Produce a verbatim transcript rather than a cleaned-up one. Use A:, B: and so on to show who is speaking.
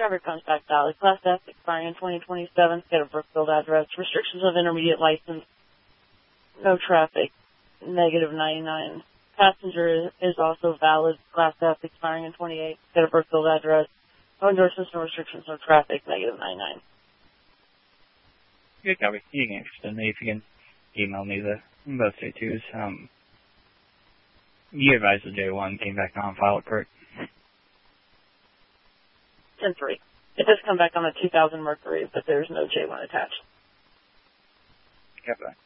A: driver comes back valid. Class F expiring in twenty twenty-seven. Get a Brookfield address. Restrictions of intermediate license. No traffic. Negative ninety-nine. Passenger is also valid. Class F expiring in twenty-eight. Get a Brookfield address. No endorsements, no restrictions, no traffic. Negative ninety-nine.
B: Good copy. You can extend me if you can email me the both J twos. Um, you advised the J one came back on file, correct?
A: ten three. It does come back on a two thousand Mercury, but there's no J one attached.
B: Copy.